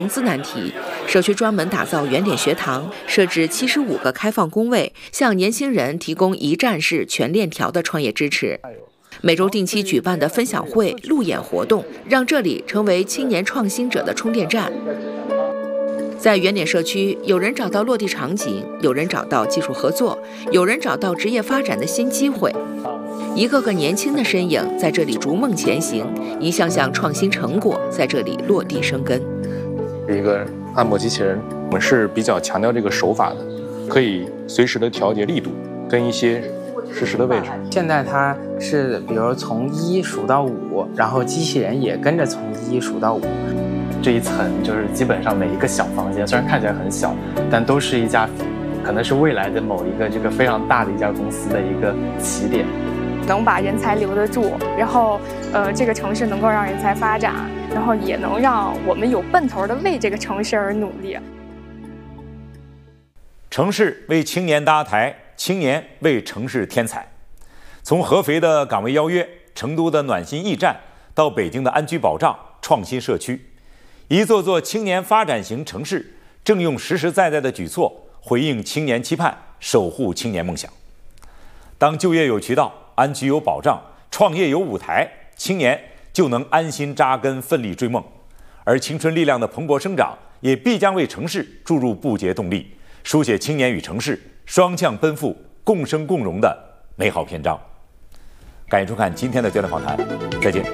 资难题，社区专门打造原点学堂，设置75个开放工位，向年轻人提供一站式全链条的创业支持。每周定期举办的分享会、路演活动，让这里成为青年创新者的充电站。在原点社区，有人找到落地场景，有人找到技术合作，有人找到职业发展的新机会。一个个年轻的身影在这里逐梦前行，一项项创新成果在这里落地生根。 一个按摩机器人，我们是比较强调这个手法的，可以随时的调节力度跟一些实时的位置。 现在它是比如从1数到5，然后机器人也跟着从1数到5。 这一层就是基本上每一个小房间，虽然看起来很小，但都是一家可能是未来的某一个这个非常大的一家公司的一个起点。 能把人才留得住，然后这个城市能够让人才发展，然后也能让我们有奔头的为这个城市而努力。 城市为青年搭台，青年为城市添彩。从合肥的岗位邀约、成都的暖心驿站，到北京的安居保障、创新社区，一座座青年发展型城市正用实实在在的举措回应青年期盼，守护青年梦想。当就业有渠道，安居有保障，创业有舞台，青年就能安心扎根，奋力追梦。而青春力量的蓬勃生长，也必将为城市注入不竭动力，书写青年与城市双向奔赴、共生共荣的美好篇章。感谢收看今天的焦点访谈，再见。